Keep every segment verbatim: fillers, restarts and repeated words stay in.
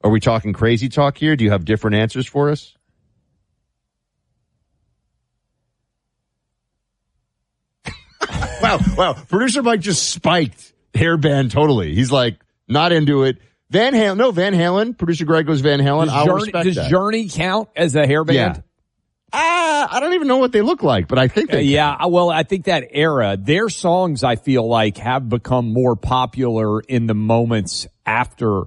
Are we talking crazy talk here? Do you have different answers for us? wow, wow. Producer Mike just spiked hairband totally. He's like, not into it. Van Halen, no, Van Halen. Producer Greg goes Van Halen. Does I'll Journey, respect does that. Journey count as a hairband? Yeah. Ah, I don't even know what they look like, but I think they uh, yeah, well, I think that era, their songs, I feel like, have become more popular in the moments after,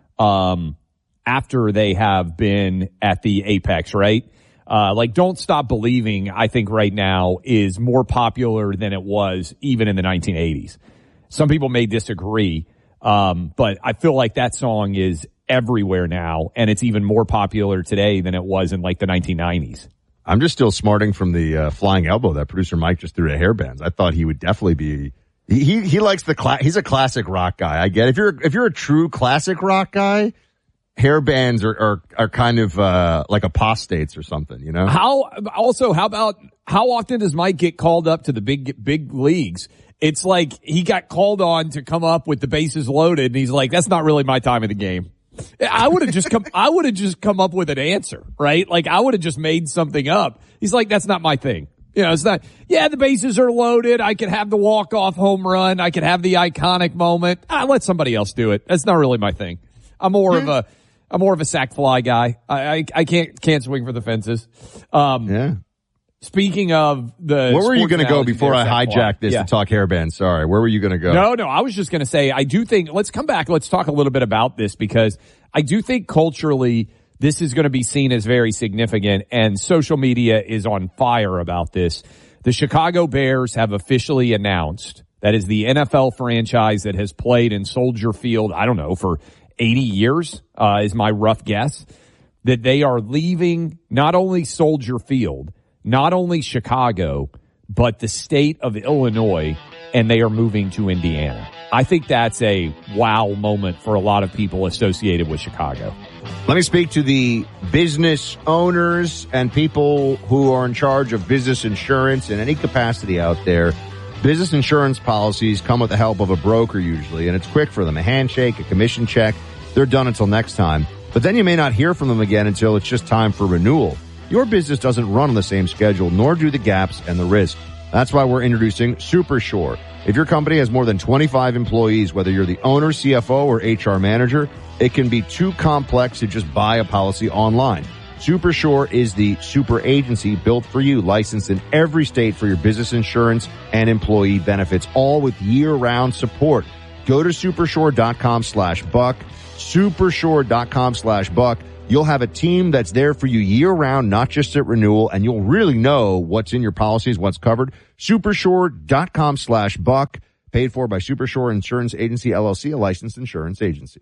um, after they have been at the apex, right? Uh, like Don't Stop Believing, I think right now is more popular than it was even in the nineteen eighties. Some people may disagree, um, but I feel like that song is everywhere now, and it's even more popular today than it was in like the nineteen nineties. I'm just still smarting from the uh, flying elbow that producer Mike just threw at hairbands. I thought he would definitely be. He he, he likes the cla- he's a classic rock guy. I get it. If you're if you're a true classic rock guy, hairbands are are, are kind of uh, like apostates or something. You know. How also? How about how often does Mike get called up to the big big leagues? It's like he got called on to come up with the bases loaded, and he's like, "That's not really my time of the game." I would have just come, I would have just come up with an answer, right? Like I would have just made something up. He's like, that's not my thing. You know, it's not, yeah, the bases are loaded. I could have the walk-off home run. I could have the iconic moment. I let somebody else do it. That's not really my thing. I'm more yeah. of a, I'm more of a sack fly guy. I, I, I can't, can't swing for the fences. Um, yeah. Speaking of the, where were you going to go before I hijacked this yeah. to talk hairband? Sorry, where were you going to go? No, no, I was just going to say, I do think, let's come back. Let's talk a little bit about this because I do think culturally this is going to be seen as very significant and social media is on fire about this. The Chicago Bears have officially announced that is the N F L franchise that has played in Soldier Field, I don't know, for eighty years, uh, is my rough guess, that they are leaving not only Soldier Field, not only Chicago, but the state of Illinois, and they are moving to Indiana. I think that's a wow moment for a lot of people associated with Chicago. Let me speak to the business owners and people who are in charge of business insurance in any capacity out there. Business insurance policies come with the help of a broker usually, and it's quick for them. A handshake, a commission check. They're done until next time. But then you may not hear from them again until it's just time for renewal. Your business doesn't run on the same schedule, nor do the gaps and the risk. That's why we're introducing SuperSure. If your company has more than twenty-five employees, whether you're the owner, C F O, or H R manager, it can be too complex to just buy a policy online. SuperSure is the super agency built for you, licensed in every state for your business insurance and employee benefits, all with year-round support. Go to supersure.com slash buck, supersure.com slash buck. You'll have a team that's there for you year-round, not just at renewal, and you'll really know what's in your policies, what's covered. Supersure.com slash buck, paid for by Supersure Insurance Agency, L L C, a licensed insurance agency.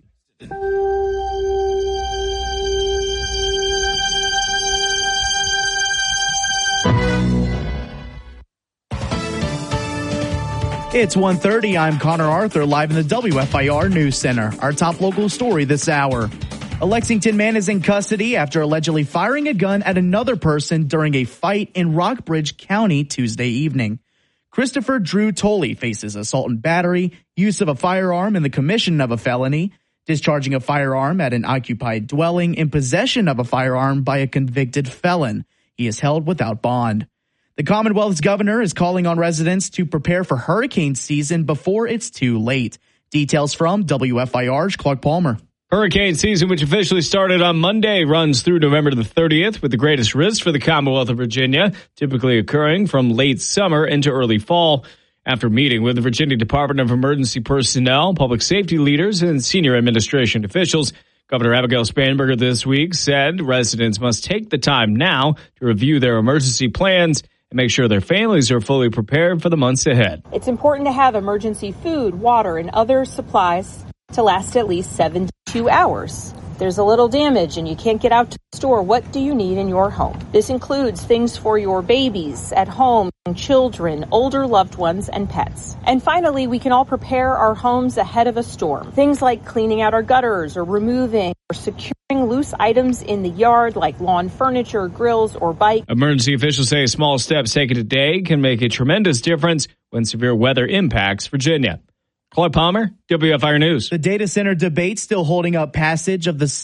It's one thirty. I'm Connor Arthur, live in the W F I R News Center. Our top local story this hour. A Lexington man is in custody after allegedly firing a gun at another person during a fight in Rockbridge County Tuesday evening. Christopher Drew Tolley faces assault and battery, use of a firearm in the commission of a felony, discharging a firearm at an occupied dwelling, and possession of a firearm by a convicted felon. He is held without bond. The Commonwealth's governor is calling on residents to prepare for hurricane season before it's too late. Details from W F I R's Clark Palmer. Hurricane season, which officially started on Monday, runs through November the thirtieth, with the greatest risk for the Commonwealth of Virginia, typically occurring from late summer into early fall. After meeting with the Virginia Department of Emergency Personnel, public safety leaders, and senior administration officials, Governor Abigail Spanberger this week said residents must take the time now to review their emergency plans and make sure their families are fully prepared for the months ahead. It's important to have emergency food, water, and other supplies to last at least seventy-two hours. There's a little damage and you can't get out to the store. What do you need in your home? This includes things for your babies at home, children, older loved ones, and pets. And finally, we can all prepare our homes ahead of a storm. Things like cleaning out our gutters or removing or securing loose items in the yard like lawn furniture, grills, or bikes. Emergency officials say small steps taken today can make a tremendous difference when severe weather impacts Virginia. Clark Palmer, W F I R News. The data center debate still holding up passage of the